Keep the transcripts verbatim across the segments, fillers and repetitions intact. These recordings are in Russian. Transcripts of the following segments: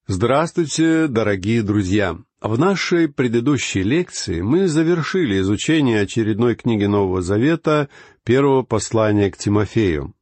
Здравствуйте, дорогие друзья! В нашей предыдущей лекции мы завершили изучение очередной книги Нового Завета, первого послания к Тимофею.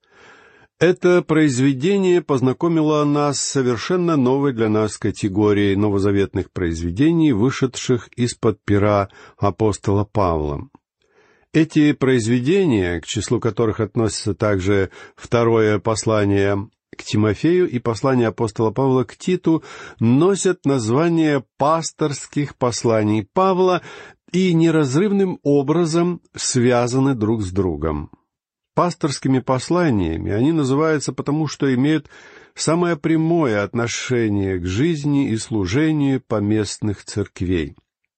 Это произведение познакомило нас с совершенно новой для нас категорией новозаветных произведений, вышедших из-под пера апостола Павла. Эти произведения, к числу которых относятся также второе послание к Тимофею и послание апостола Павла к Титу, носят название пасторских посланий Павла и неразрывным образом связаны друг с другом. Пасторскими посланиями они называются потому, что имеют самое прямое отношение к жизни и служению поместных церквей.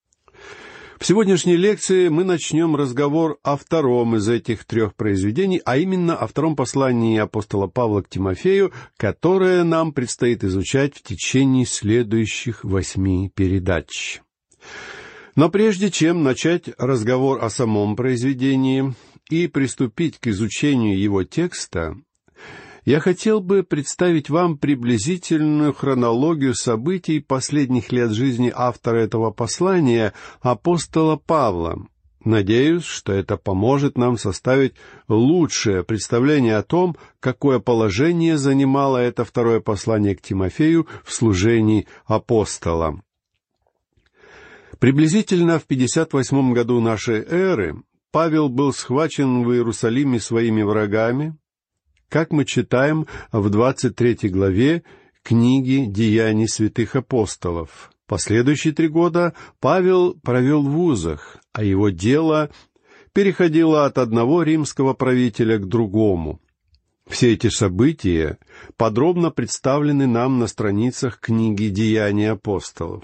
В сегодняшней лекции мы начнем разговор о втором из этих трех произведений, а именно о втором послании апостола Павла к Тимофею, которое нам предстоит изучать в течение следующих восьми передач. Но прежде чем начать разговор о самом произведении и приступить к изучению его текста, я хотел бы представить вам приблизительную хронологию событий последних лет жизни автора этого послания, апостола Павла. Надеюсь, что это поможет нам составить лучшее представление о том, какое положение занимало это второе послание к Тимофею в служении апостола. Приблизительно в пятьдесят восьмом году нашей эры Павел был схвачен в Иерусалиме своими врагами, как мы читаем в двадцать третьей главе книги «Деяний святых апостолов». Последующие три года Павел провел в узах, а его дело переходило от одного римского правителя к другому. Все эти события подробно представлены нам на страницах книги «Деяний апостолов».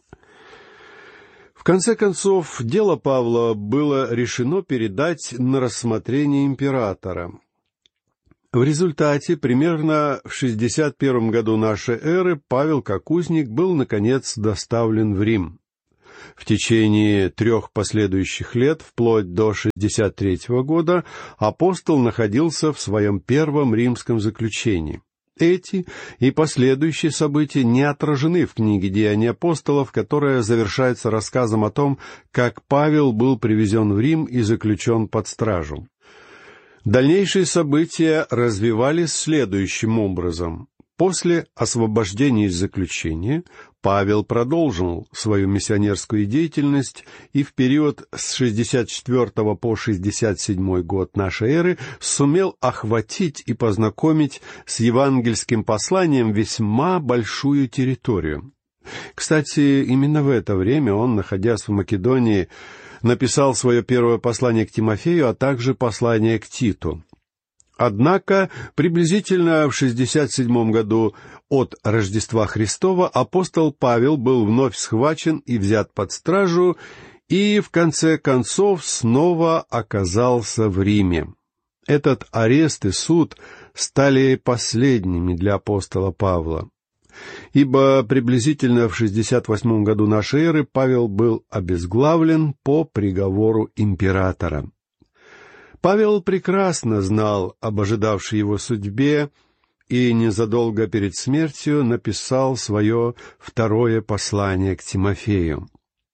В конце концов, дело Павла было решено передать на рассмотрение императора. В результате, примерно в шестьдесят первом году нашей эры, Павел, как узник, был, наконец, доставлен в Рим. В течение трех последующих лет, вплоть до шестьдесят третьего года, апостол находился в своем первом римском заключении. Эти и последующие события не отражены в книге «Деяний апостолов», которая завершается рассказом о том, как Павел был привезен в Рим и заключен под стражу. Дальнейшие события развивались следующим образом. После освобождения из заключения Павел продолжил свою миссионерскую деятельность и в период с шестьдесят четвёртого по шестьдесят седьмой год нашей эры сумел охватить и познакомить с евангельским посланием весьма большую территорию. Кстати, именно в это время он, находясь в Македонии, написал свое первое послание к Тимофею, а также послание к Титу. Однако, приблизительно в шестьдесят седьмом году от Рождества Христова апостол Павел был вновь схвачен и взят под стражу, и, в конце концов, снова оказался в Риме. Этот арест и суд стали последними для апостола Павла. Ибо приблизительно в шестьдесят восьмом году нашей эры Павел был обезглавлен по приговору императора. Павел прекрасно знал об ожидавшей его судьбе и незадолго перед смертью написал свое второе послание к Тимофею.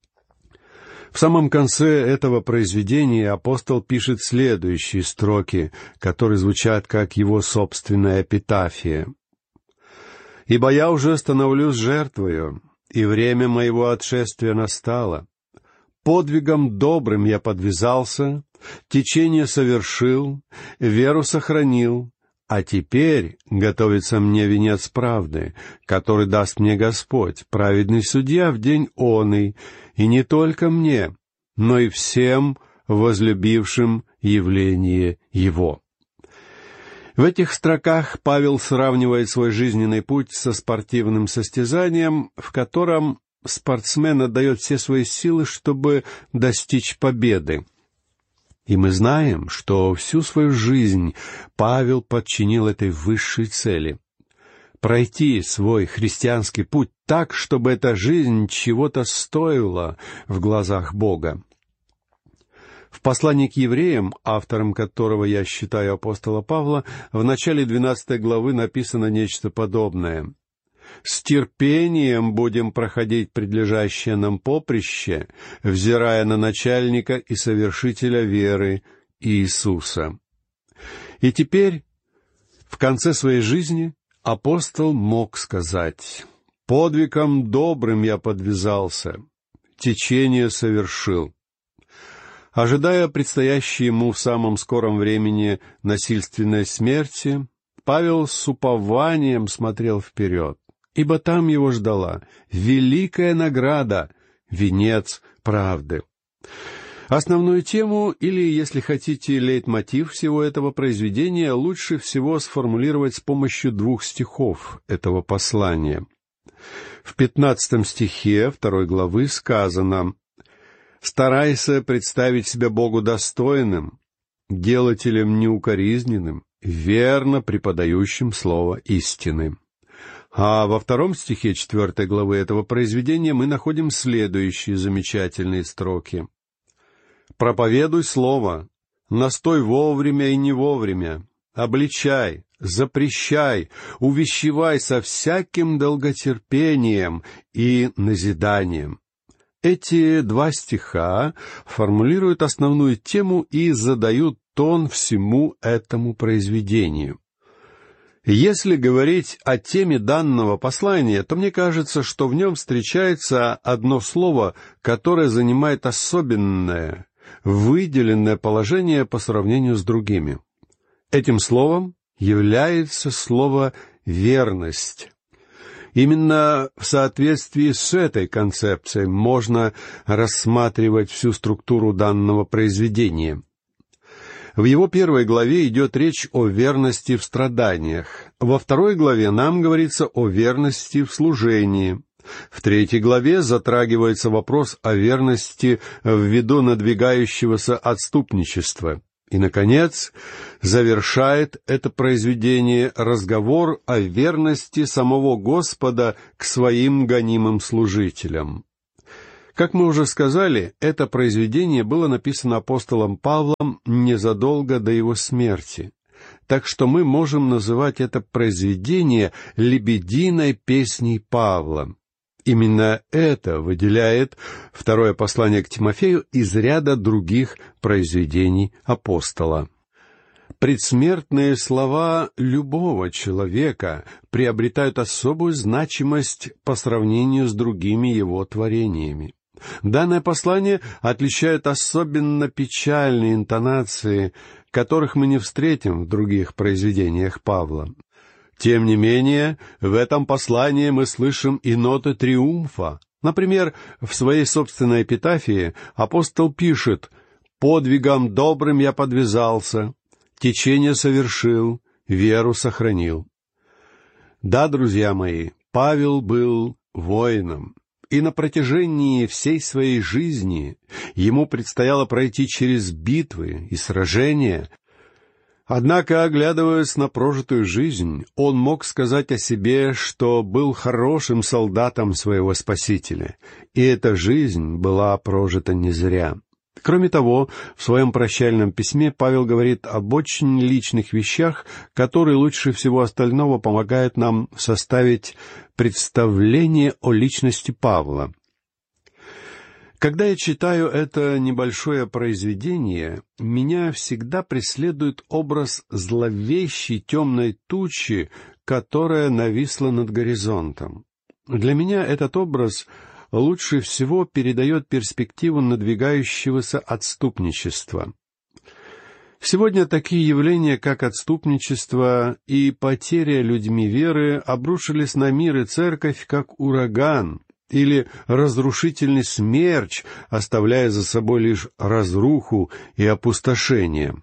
В самом конце этого произведения апостол пишет следующие строки, которые звучат как его собственная эпитафия. «Ибо я уже становлюсь жертвою, и время моего отшествия настало. Подвигом добрым я подвязался, течение совершил, веру сохранил, а теперь готовится мне венец правды, который даст мне Господь, праведный судья в день оный, и не только мне, но и всем возлюбившим явление Его». В этих строках Павел сравнивает свой жизненный путь со спортивным состязанием, в котором спортсмен отдает все свои силы, чтобы достичь победы. И мы знаем, что всю свою жизнь Павел подчинил этой высшей цели — пройти свой христианский путь так, чтобы эта жизнь чего-то стоила в глазах Бога. В послании к евреям, автором которого я считаю апостола Павла, в начале двенадцатой главы написано нечто подобное. С терпением будем проходить предлежащее нам поприще, взирая на начальника и совершителя веры Иисуса. И теперь, в конце своей жизни, апостол мог сказать: «Подвигом добрым я подвязался, течение совершил». Ожидая предстоящей ему в самом скором времени насильственной смерти, Павел с упованием смотрел вперед, ибо там его ждала великая награда, венец правды. Основную тему, или, если хотите, лейтмотив всего этого произведения лучше всего сформулировать с помощью двух стихов этого послания. В пятнадцатом стихе второй главы сказано: «Старайся представить себя Богу достойным, делателем неукоризненным, верно преподающим слово истины». А во втором стихе четвертой главы этого произведения мы находим следующие замечательные строки: «Проповедуй слово, настой вовремя и не вовремя, обличай, запрещай, увещевай со всяким долготерпением и назиданием». Эти два стиха формулируют основную тему и задают тон всему этому произведению. Если говорить о теме данного послания, то мне кажется, что в нем встречается одно слово, которое занимает особенное, выделенное положение по сравнению с другими. Этим словом является слово «верность». Именно в соответствии с этой концепцией можно рассматривать всю структуру данного произведения. В его первой главе идет речь о верности в страданиях. Во второй главе нам говорится о верности в служении. В третьей главе затрагивается вопрос о верности ввиду надвигающегося отступничества. И, наконец, завершает это произведение разговор о верности самого Господа к своим гонимым служителям. Как мы уже сказали, это произведение было написано апостолом Павлом незадолго до его смерти, так что мы можем называть это произведение «лебединой песней Павла». Именно это выделяет второе послание к Тимофею из ряда других произведений апостола. Предсмертные слова любого человека приобретают особую значимость по сравнению с другими его творениями. Данное послание отличает особенно печальные интонации, которых мы не встретим в других произведениях Павла. Тем не менее, в этом послании мы слышим и ноты триумфа. Например, в своей собственной эпитафии апостол пишет: «Подвигом добрым я подвязался, течение совершил, веру сохранил». Да, друзья мои, Павел был воином, и на протяжении всей своей жизни ему предстояло пройти через битвы и сражения. Однако, оглядываясь на прожитую жизнь, он мог сказать о себе, что был хорошим солдатом своего Спасителя, и эта жизнь была прожита не зря. Кроме того, в своем прощальном письме Павел говорит об очень личных вещах, которые лучше всего остального помогают нам составить представление о личности Павла. Когда я читаю это небольшое произведение, меня всегда преследует образ зловещей темной тучи, которая нависла над горизонтом. Для меня этот образ лучше всего передает перспективу надвигающегося отступничества. Сегодня такие явления, как отступничество и потеря людьми веры, обрушились на мир и церковь, как ураган или разрушительный смерч, оставляя за собой лишь разруху и опустошение.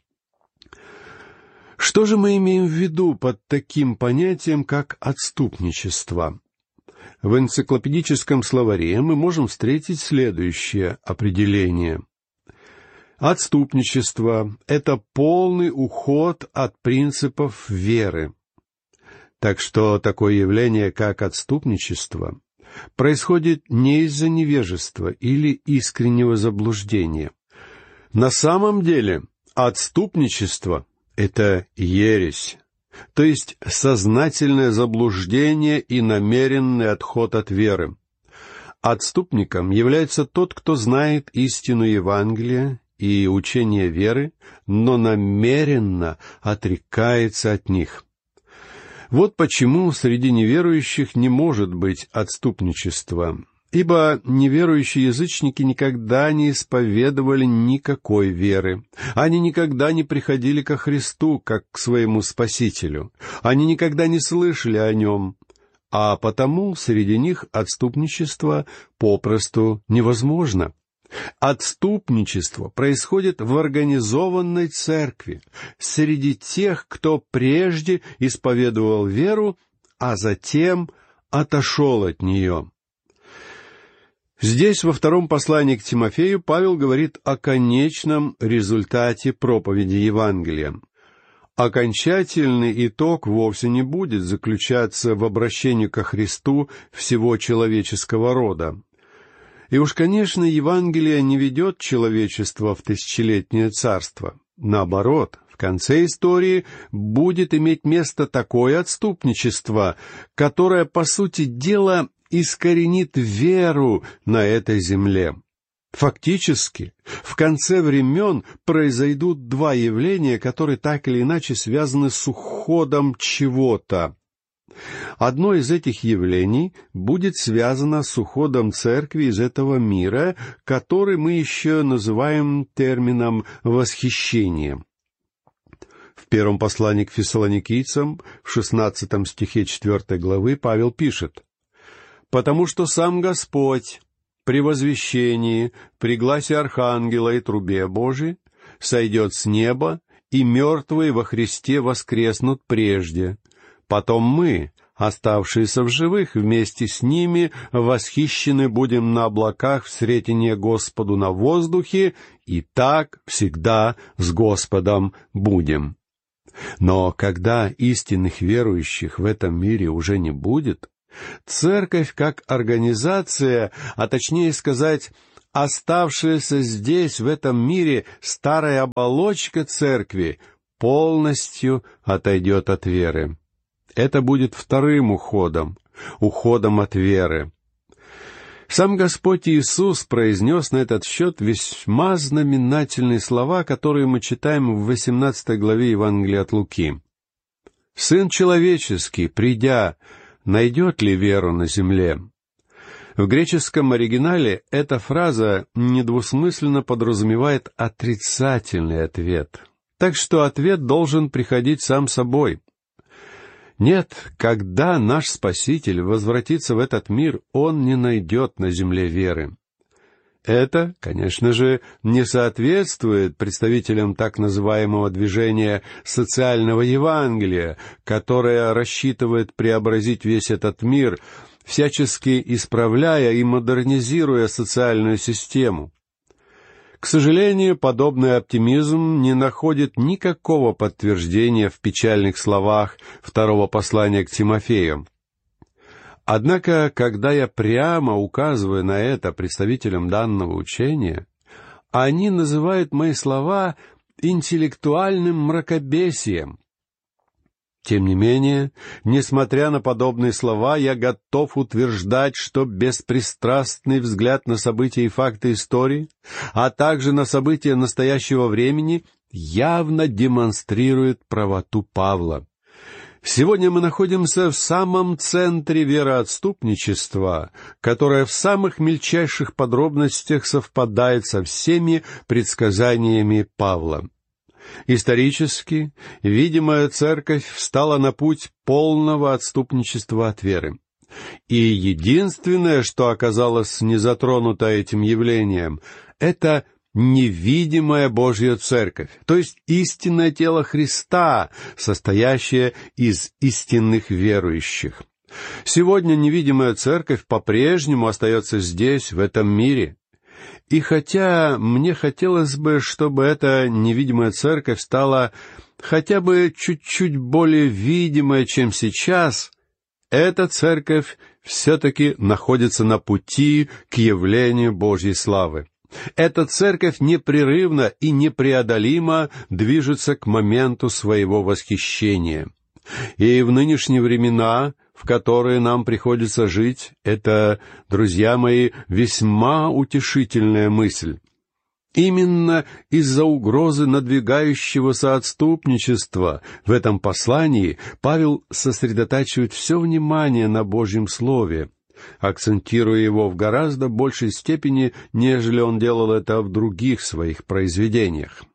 Что же мы имеем в виду под таким понятием, как отступничество? В энциклопедическом словаре мы можем встретить следующее определение. Отступничество — это полный уход от принципов веры. Так что такое явление, как отступничество, происходит не из-за невежества или искреннего заблуждения. На самом деле отступничество — это ересь. то есть сознательное заблуждение и намеренный отход от веры. Отступником является тот, кто знает истину Евангелия и учение веры, но намеренно отрекается от них. Вот почему среди неверующих не может быть отступничества, ибо неверующие язычники никогда не исповедовали никакой веры. Они никогда не приходили ко Христу, как к своему Спасителю. Они никогда не слышали о Нем, а потому среди них отступничество попросту невозможно. Отступничество происходит в организованной церкви, среди тех, кто прежде исповедовал веру, а затем отошел от нее. Здесь, во втором послании к Тимофею, Павел говорит о конечном результате проповеди Евангелия. Окончательный итог вовсе не будет заключаться в обращении ко Христу всего человеческого рода. И уж, конечно, Евангелие не ведет человечество в тысячелетнее царство. Наоборот, в конце истории будет иметь место такое отступничество, которое, по сути дела, искоренит веру на этой земле. Фактически, в конце времен произойдут два явления, которые так или иначе связаны с уходом чего-то. Одно из этих явлений будет связано с уходом церкви из этого мира, который мы еще называем термином «восхищение». В первом послании к фессалоникийцам, в шестнадцатом стихе четвёртой главы, Павел пишет: «Потому что сам Господь при возвещении, при гласе архангела и трубе Божией сойдет с неба, и мертвые во Христе воскреснут прежде. Потом мы, оставшиеся в живых, вместе с ними восхищены будем на облаках в сретение Господу на воздухе, и так всегда с Господом будем». Но когда истинных верующих в этом мире уже не будет, церковь как организация, а точнее сказать, оставшаяся здесь, в этом мире, старая оболочка церкви, полностью отойдет от веры. Это будет вторым уходом, уходом от веры. Сам Господь Иисус произнес на этот счет весьма знаменательные слова, которые мы читаем в восемнадцатой главе Евангелия от Луки. «Сын человеческий, придя, найдет ли веру на земле?» В греческом оригинале эта фраза недвусмысленно подразумевает отрицательный ответ. Так что ответ должен приходить сам собой. Нет, когда наш Спаситель возвратится в этот мир, Он не найдет на земле веры. Это, конечно же, не соответствует представителям так называемого движения социального Евангелия, которое рассчитывает преобразить весь этот мир, всячески исправляя и модернизируя социальную систему. К сожалению, подобный оптимизм не находит никакого подтверждения в печальных словах второго послания к Тимофею. Однако, когда я прямо указываю на это представителям данного учения, они называют мои слова интеллектуальным мракобесием. Тем не менее, несмотря на подобные слова, я готов утверждать, что беспристрастный взгляд на события и факты истории, а также на события настоящего времени, явно демонстрирует правоту Павла. Сегодня мы находимся в самом центре вероотступничества, которое в самых мельчайших подробностях совпадает со всеми предсказаниями Павла. Исторически, видимая церковь встала на путь полного отступничества от веры. И единственное, что оказалось не затронуто этим явлением, это невидимая Божья церковь, то есть истинное тело Христа, состоящее из истинных верующих. Сегодня невидимая церковь по-прежнему остается здесь, в этом мире. И хотя мне хотелось бы, чтобы эта невидимая церковь стала хотя бы чуть-чуть более видимой, чем сейчас, эта церковь все-таки находится на пути к явлению Божьей славы. Эта церковь непрерывно и непреодолимо движется к моменту своего восхищения. И в нынешние времена, в которые нам приходится жить, это, друзья мои, весьма утешительная мысль. Именно из-за угрозы надвигающегося отступничества в этом послании Павел сосредотачивает все внимание на Божьем Слове, акцентируя его в гораздо большей степени, нежели он делал это в других своих произведениях.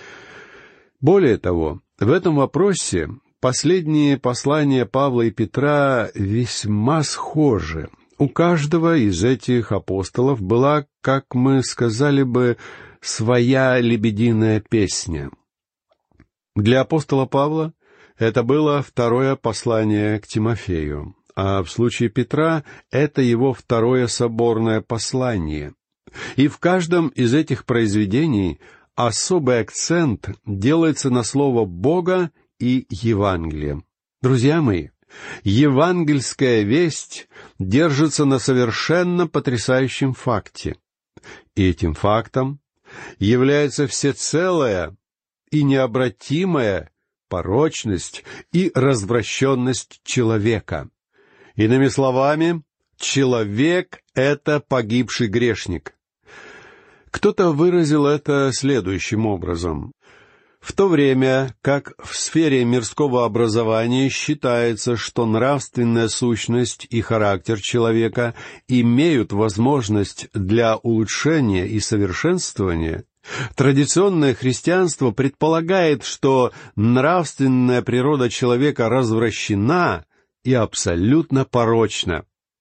Более того, в этом вопросе последние послания Павла и Петра весьма схожи. У каждого из этих апостолов была, как мы сказали бы, своя лебединая песня. Для апостола Павла это было второе послание к Тимофею, а в случае Петра это его второе соборное послание. И в каждом из этих произведений особый акцент делается на слово Бога и Евангелие. Друзья мои, евангельская весть держится на совершенно потрясающем факте. И этим фактом является всецелая и необратимая порочность и развращенность человека. Иными словами, человек — это погибший грешник. Кто-то выразил это следующим образом. В то время как в сфере мирского образования считается, что нравственная сущность и характер человека имеют возможность для улучшения и совершенствования, традиционное христианство предполагает, что нравственная природа человека развращена и абсолютно порочна.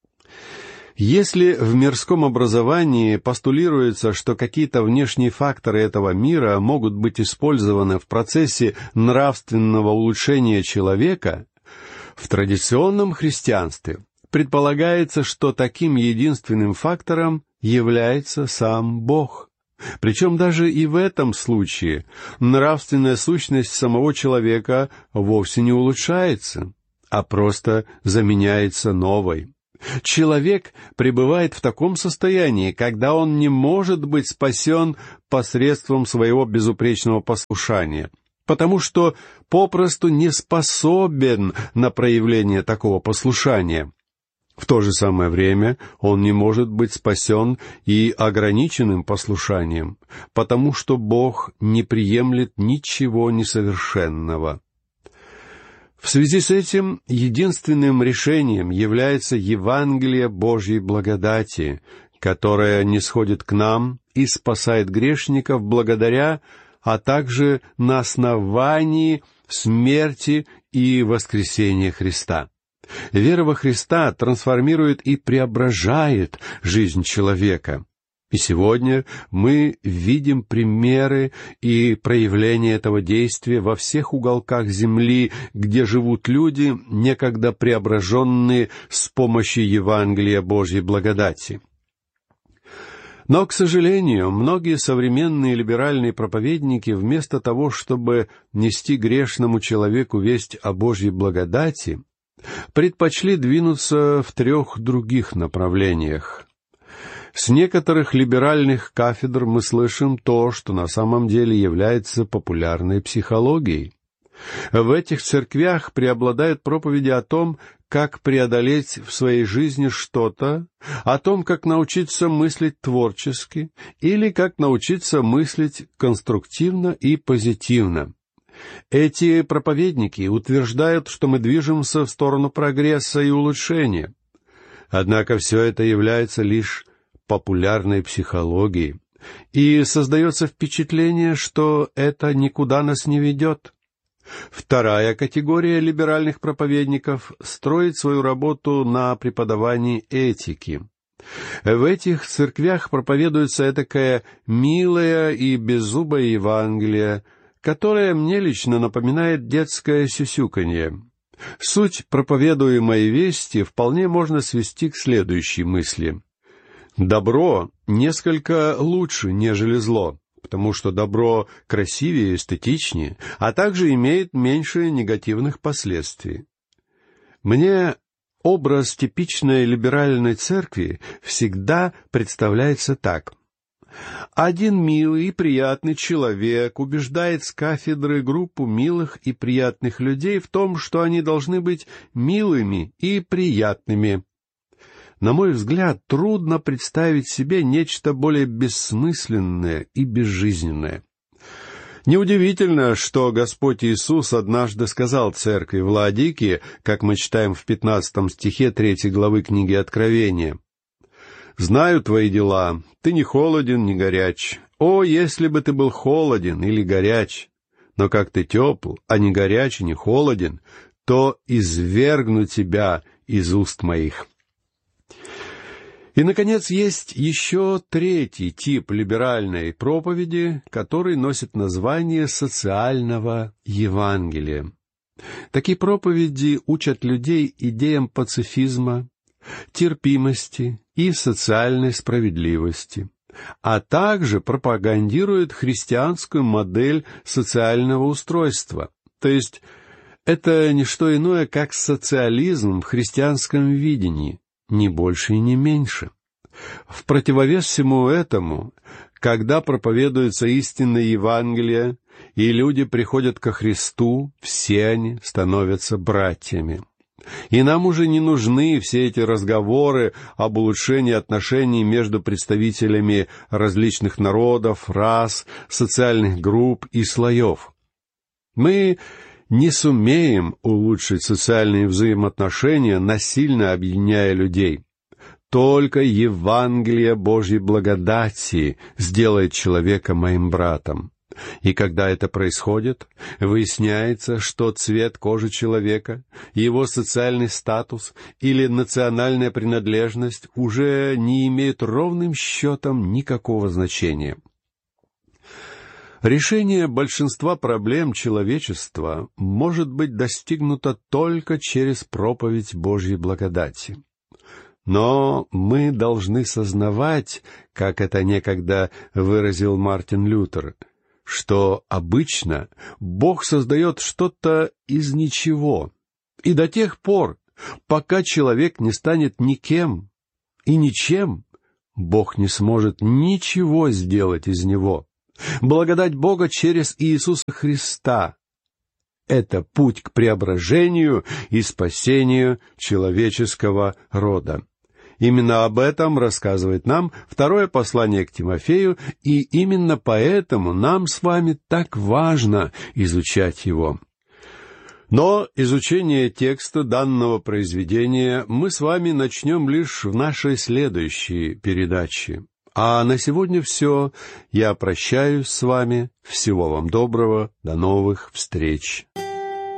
Если в мирском образовании постулируется, что какие-то внешние факторы этого мира могут быть использованы в процессе нравственного улучшения человека, в традиционном христианстве предполагается, что таким единственным фактором является сам Бог. Причем даже и в этом случае нравственная сущность самого человека вовсе не улучшается, а просто заменяется новой. Человек пребывает в таком состоянии, когда он не может быть спасен посредством своего безупречного послушания, потому что попросту не способен на проявление такого послушания. В то же самое время он не может быть спасен и ограниченным послушанием, потому что Бог не приемлет ничего несовершенного. В связи с этим единственным решением является Евангелие Божьей благодати, которое нисходит к нам и спасает грешников благодаря, а также на основании смерти и воскресения Христа. Вера во Христа трансформирует и преображает жизнь человека. И сегодня мы видим примеры и проявления этого действия во всех уголках земли, где живут люди, некогда преображенные с помощью Евангелия Божьей благодати. Но, к сожалению, многие современные либеральные проповедники, вместо того, чтобы нести грешному человеку весть о Божьей благодати, предпочли двинуться в трех других направлениях. С некоторых либеральных кафедр мы слышим то, что на самом деле является популярной психологией. В этих церквях преобладают проповеди о том, как преодолеть в своей жизни что-то, о том, как научиться мыслить творчески или как научиться мыслить конструктивно и позитивно. Эти проповедники утверждают, что мы движемся в сторону прогресса и улучшения. Однако все это является лишь популярной психологией, и создается впечатление, что это никуда нас не ведет. Вторая категория либеральных проповедников строит свою работу на преподавании этики. В этих церквях проповедуется этакое милое и беззубое Евангелие, которое мне лично напоминает детское сюсюканье. Суть проповедуемой вести вполне можно свести к следующей мысли. Добро несколько лучше, нежели зло, потому что добро красивее и эстетичнее, а также имеет меньше негативных последствий. Мне образ типичной либеральной церкви всегда представляется так. Один милый и приятный человек убеждает с кафедры группу милых и приятных людей в том, что они должны быть милыми и приятными. На мой взгляд, трудно представить себе нечто более бессмысленное и безжизненное. Неудивительно, что Господь Иисус однажды сказал церкви в Лаодикии, как мы читаем в пятнадцатом стихе третьей главы книги Откровения: «Знаю твои дела, ты не холоден, не горяч. О, если бы ты был холоден или горяч! Но как ты тепл, а не горяч и не холоден, то извергну тебя из уст моих». И, наконец, есть еще третий тип либеральной проповеди, который носит название социального Евангелия. Такие проповеди учат людей идеям пацифизма, терпимости и социальной справедливости, а также пропагандируют христианскую модель социального устройства. То есть это не что иное, как социализм в христианском видении, ни больше и не меньше. В противовес всему этому, когда проповедуется истинное Евангелие, и люди приходят ко Христу, все они становятся братьями. И нам уже не нужны все эти разговоры об улучшении отношений между представителями различных народов, рас, социальных групп и слоев. Мы не сумеем улучшить социальные взаимоотношения, насильно объединяя людей. Только Евангелие Божьей благодати сделает человека моим братом. И когда это происходит, выясняется, что цвет кожи человека, его социальный статус или национальная принадлежность уже не имеют ровным счетом никакого значения. Решение большинства проблем человечества может быть достигнуто только через проповедь Божьей благодати. Но мы должны сознавать, как это некогда выразил Мартин Лютер, что обычно Бог создает что-то из ничего, и до тех пор, пока человек не станет никем и ничем, Бог не сможет ничего сделать из него. Благодать Бога через Иисуса Христа — это путь к преображению и спасению человеческого рода. Именно об этом рассказывает нам второе послание к Тимофею, и именно поэтому нам с вами так важно изучать его. Но изучение текста данного произведения мы с вами начнем лишь в нашей следующей передаче. А на сегодня все. Я прощаюсь с вами. Всего вам доброго. До новых встреч.